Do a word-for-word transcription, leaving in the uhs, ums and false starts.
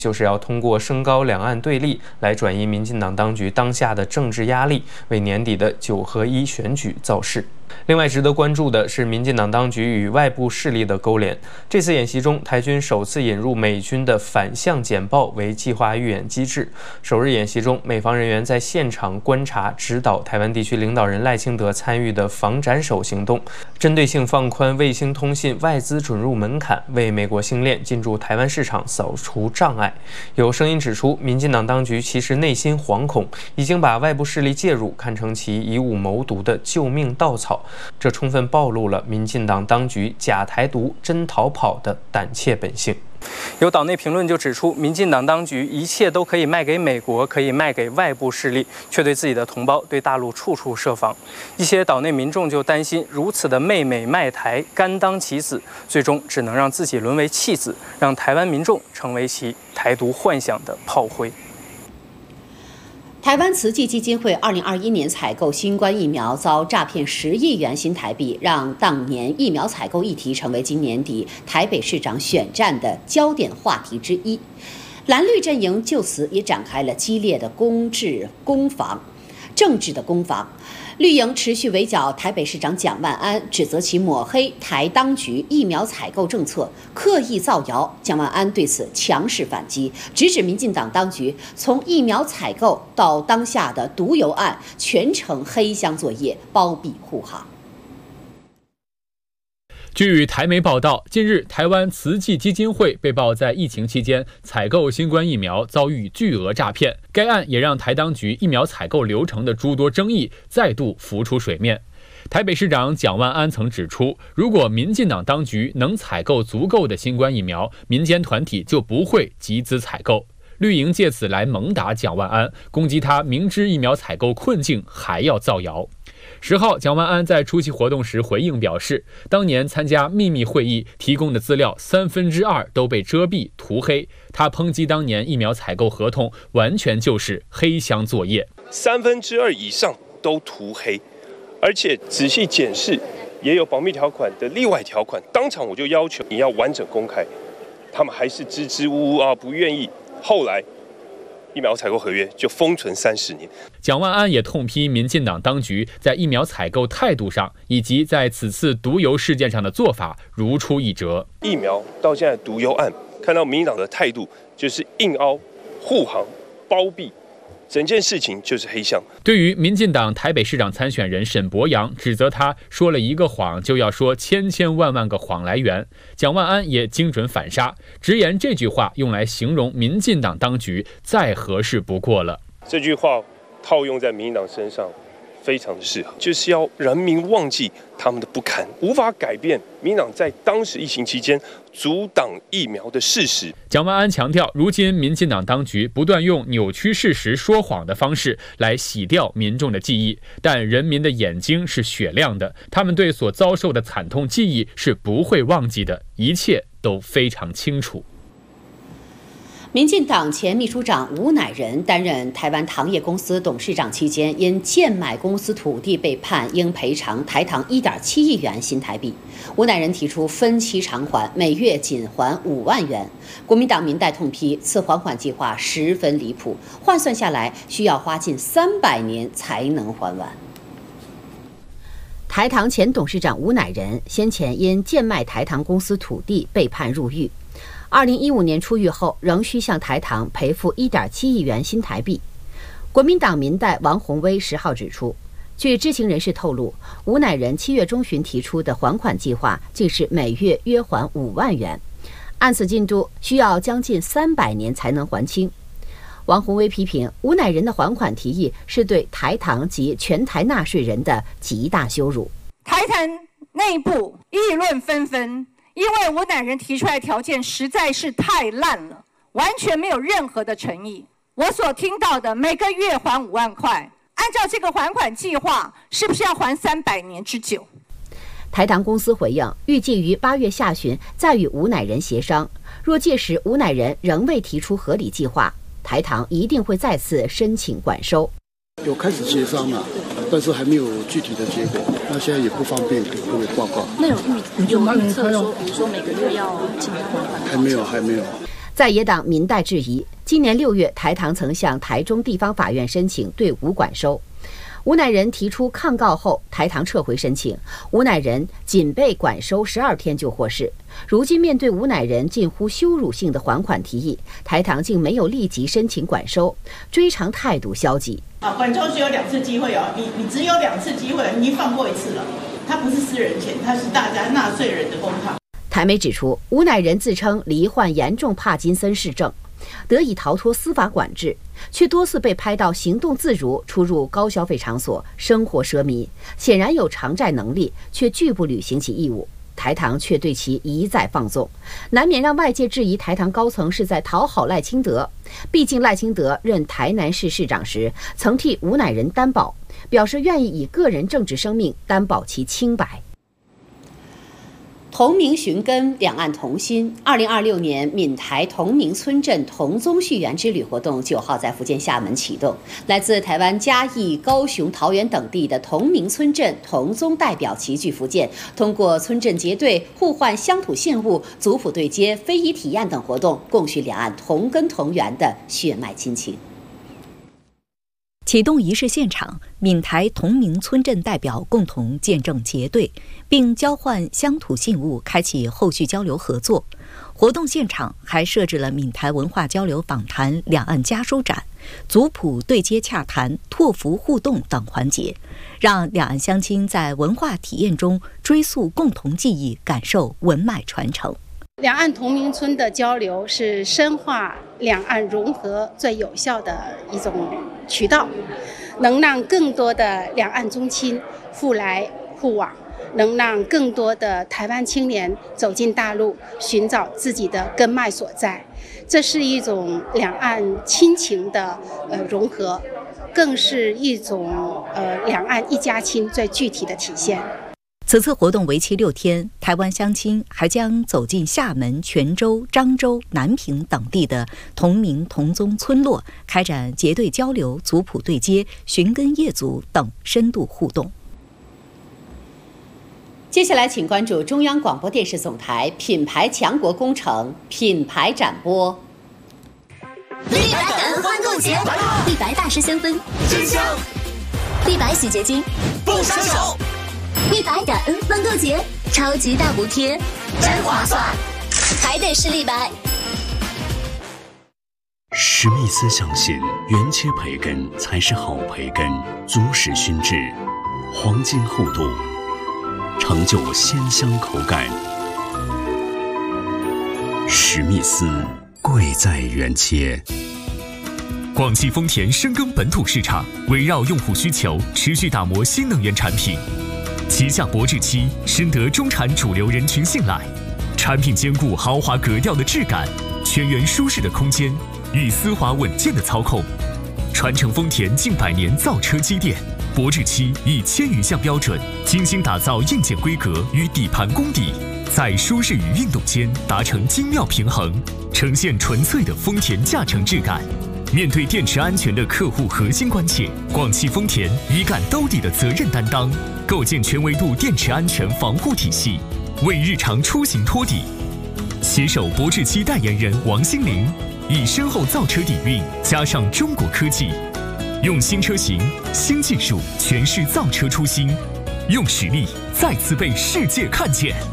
就是要通过升高两岸对立来转移民进党当局当下的政治压力，为年底的九合一选举造势。另外，值得关注的是民进党当局与外部势力的勾连。这次演习中，台军首次引入美军的反向简报为计划预演机制。首日演习中，美方人员在现场观察指导台湾地区领导人赖清德参与的防斩首行动，针对性放宽卫星通信外资准入门槛，为美国星链进驻台湾市场扫除障碍。有声音指出，民进党当局其实内心惶恐，已经把外部势力介入看成其以武谋独的救命稻草。这充分暴露了民进党当局假台独真逃跑的胆怯本性。有岛内评论就指出，民进党当局一切都可以卖给美国，可以卖给外部势力，却对自己的同胞、对大陆处处设防。一些岛内民众就担心，如此的媚美卖台、甘当其子，最终只能让自己沦为弃子，让台湾民众成为其台独幻想的炮灰。 台湾慈济基金会二零二一年采购新冠疫苗遭诈骗十亿元新台币，让当年疫苗采购议题成为今年底台北市长选战的焦点话题之一。蓝绿阵营就此也展开了激烈的公治攻防，政治的攻防。绿营持续围剿台北市长蒋万安，指责其抹黑台当局疫苗采购政策，刻意造谣。蒋万安对此强势反击，直指民进党当局从疫苗采购到当下的毒油案，全程黑箱作业，包庇护航。 据台媒报道，近日台湾慈济基金会被曝在疫情期间采购新冠疫苗遭遇巨额诈骗，该案也让台当局疫苗采购流程的诸多争议再度浮出水面。台北市长蒋万安曾指出，如果民进党当局能采购足够的新冠疫苗，民间团体就不会集资采购。绿营借此来猛打蒋万安，攻击他明知疫苗采购困境还要造谣。十号，蒋万安在出席活动时回应表示，当年参加秘密会议提供的资料三分之二都被遮蔽涂黑。他抨击当年疫苗采购合同完全就是黑箱作业， 三分之二以上都涂黑，而且仔细检视也有保密条款的例外条款，当场我就要求你要完整公开，他们还是支支吾吾啊，不愿意。后来疫苗采购合约就封存三十年。 蒋万安也痛批民进党当局在疫苗采购态度上，以及在此次毒油事件上的做法如出一辙。 疫苗到现在毒油案，看到民进党的态度就是硬凹、护航、包庇。整件事情就是黑箱。 对于民进党台北市长参选人沈伯洋指责他说了一个谎就要说千千万万个谎来源，蒋万安也精准反杀，直言这句话用来形容民进党当局再合适不过了。 这句话套用在民进党身上非常的适合，就是要人民忘记他们的不堪，无法改变民进党在当时疫情期间阻挡疫苗的事实。 蒋万安强调，如今民进党当局不断用扭曲事实、说谎的方式来洗掉民众的记忆，但人民的眼睛是雪亮的，他们对所遭受的惨痛记忆是不会忘记的，一切都非常清楚。 民进党前秘书长吴乃仁担任台湾糖业公司董事长期间，因贱买公司土地被判应赔偿台糖 一点七亿元新台币。吴乃仁提出分期偿还，每月仅还五万元。国民党民代痛批此还款计划十分离谱，换算下来需要花近三百年才能还完。台糖前董事长吴乃仁先前因贱卖台糖公司土地被判入狱。二零一五年出狱后，仍需向台糖赔付 一点七亿元新台币。国民党民代王宏威十号指出，据知情人士透露，吴乃仁七月中旬提出的还款计划竟是每月约还五万元，按此进度需要将近三百年才能还清。王宏威批评吴乃仁的还款提议是对台糖及全台纳税人的极大羞辱。 台糖内部议论纷纷。因为吴乃仁提出来的条件实在是太烂了，完全没有任何的诚意。我所听到的每个月还五万块，按照这个还款计划，是不是要还三百年之久？ 台糖公司回应，预计于八月下旬再与吴乃仁协商。若届时吴乃仁仍未提出合理计划，台糖一定会再次申请管收。 有开始协商了，但是还没有具体的结果。那现在也不方便给各位报告。 那有预有预测说，比如说每个月要尽量还款？ 还没有，还没有。 在野党民代质疑，今年六月台糖曾向台中地方法院申请对吴管收，吴乃仁提出抗告后，台糖撤回申请，吴乃仁仅被管收十二天就获释。如今面对吴乃仁近乎羞辱性的还款提议，台糖竟没有立即申请管收，追偿态度消极。 啊，管收只有两次机会哦，你你只有两次机会，你已经放过一次了。它不是私人钱，它是大家纳税人的公帑。 台媒指出，吴乃仁自称罹患严重帕金森氏症，得以逃脱司法管制，却多次被拍到行动自如，出入高消费场所，生活奢靡，显然有偿债能力，却拒不履行其义务。台糖却对其一再放纵，难免让外界质疑台糖高层是在讨好赖清德。毕竟赖清德任台南市市长时，曾替吴乃仁担保，表示愿意以个人政治生命担保其清白。同名寻根，两岸同心。二零二六年闽台同名村镇同宗续缘之旅活动九号在福建厦门启动，来自台湾嘉义、高雄、桃园等地的同名村镇同宗代表齐聚福建，通过村镇结对、互换乡土信物、族谱对接、非遗体验等活动，共叙两岸同根同源的血脉亲情。 启动仪式现场，闽台同名村镇代表共同见证结对，并交换乡土信物，开启后续交流合作。活动现场还设置了闽台文化交流访谈、两岸家书展、族谱对接洽谈、拓福互动等环节，让两岸乡亲在文化体验中追溯共同记忆，感受文脉传承。 两岸同名村的交流是深化两岸融合最有效的一种渠道，能让更多的两岸宗亲互来互往，能让更多的台湾青年走进大陆，寻找自己的根脉所在。这是一种两岸亲情的呃融合，更是一种呃两岸一家亲最具体的体现。 此次活动为期六天，台湾乡亲还将走进厦门、泉州、漳州、南平等地的同名同宗村落，开展结对交流、族谱对接、寻根业族等深度互动。 接下来，请关注中央广播电视总台品牌强国工程品牌展播。 立白粉欢购节，立白大师香氛真香，立白洗洁精不杀手。立白感恩欢购节，超级大补贴，真划算，还得是立白。 史密斯相信，原切培根才是好培根，足史熏制，黄金厚度，成就鲜香口感。史密斯，贵在原切。 广汽丰田深耕本土市场，围绕用户需求，持续打磨新能源产品。旗下博智七深得中产主流人群信赖，产品兼顾豪华格调的质感、全员舒适的空间与丝滑稳健的操控。传承丰田近百年造车积淀，博智七以千余项标准精心打造硬件规格与底盘功底，在舒适与运动间达成精妙平衡，呈现纯粹的丰田驾乘质感。面对电池安全的客户核心关切，广汽丰田一干兜底的责任担当，构建全维度电池安全防护体系，为日常出行托底。携手博智七代言人王心凌，以深厚造车底蕴加上中国科技，用新车型、新技术诠释造车初心，用实力再次被世界看见。